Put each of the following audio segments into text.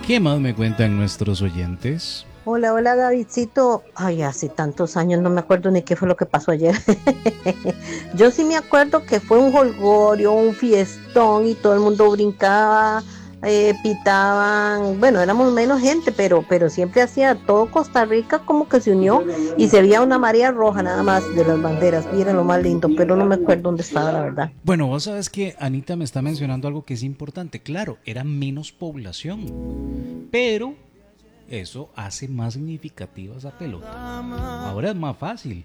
¿Qué más me cuentan nuestros oyentes? Hola, hola Davidcito. Ay, hace tantos años no me acuerdo ni qué fue lo que pasó ayer. Yo sí me acuerdo que fue un jolgorio, un fiestón y todo el mundo brincaba, pitaban. Bueno, éramos menos gente, pero siempre hacía todo Costa Rica como que se unió y se veía una marea roja nada más de las banderas. Y era lo más lindo, pero no me acuerdo dónde estaba la verdad. Bueno, vos sabes que Anita me está mencionando algo que es importante. Claro, era menos población, pero eso hace más significativa esa pelota. Ahora es más fácil.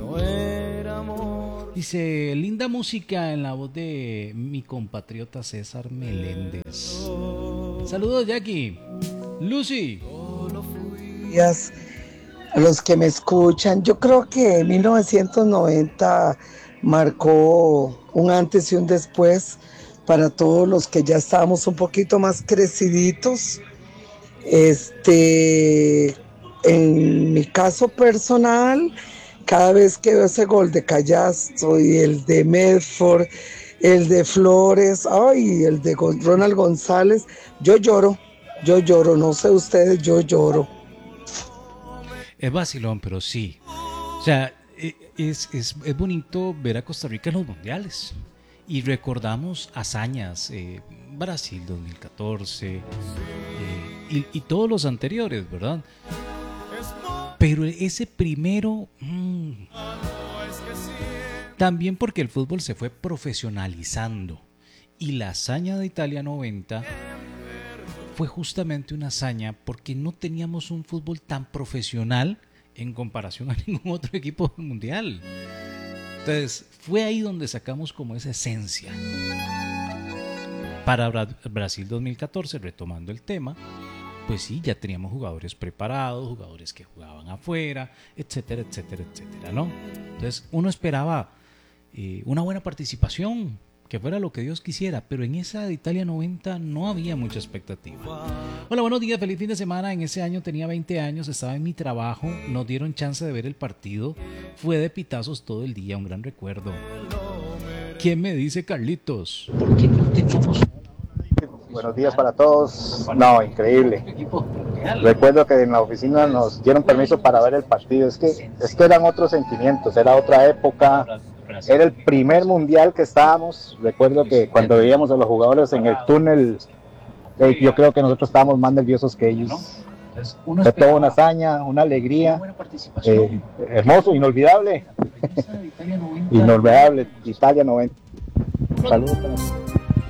Dice, linda música en la voz de mi compatriota César Meléndez. Saludos, Jackie. Lucy. Días a los que me escuchan. Yo creo que 1990 marcó un antes y un después para todos los que ya estábamos un poquito más creciditos. En mi caso personal, cada vez que veo ese gol de Callastro y el de Medford, el de Flores, ay, el de Ronald González, yo lloro, no sé ustedes, yo lloro. Es vacilón, pero sí. O sea, es bonito ver a Costa Rica en los mundiales. Y recordamos hazañas, Brasil 2014 y todos los anteriores, ¿verdad? Pero ese primero, también porque el fútbol se fue profesionalizando. Y la hazaña de Italia 90 fue justamente una hazaña porque no teníamos un fútbol tan profesional en comparación a ningún otro equipo mundial. Entonces fue ahí donde sacamos como esa esencia. Para Brasil 2014, retomando el tema, pues sí, ya teníamos jugadores preparados, jugadores que jugaban afuera, etcétera, etcétera, etcétera, ¿no? Entonces uno esperaba una buena participación, que fuera lo que Dios quisiera, pero en esa de Italia 90 no había mucha expectativa. Hola, buenos días, feliz fin de semana. En ese año tenía 20 años, estaba en mi trabajo, nos dieron chance de ver el partido, fue de pitazos todo el día, un gran recuerdo. ¿Quién me dice, Carlitos? Porque no teníamos... Buenos días para todos. No, increíble. Recuerdo que en la oficina nos dieron permiso para ver el partido. Es que eran otros sentimientos, era otra época. Era el primer mundial que estábamos. Recuerdo que cuando veíamos a los jugadores en el túnel, yo creo que nosotros estábamos más nerviosos que ellos. Fue toda una hazaña, una alegría, hermoso, inolvidable. Inolvidable, Italia 90. Saludos para todos.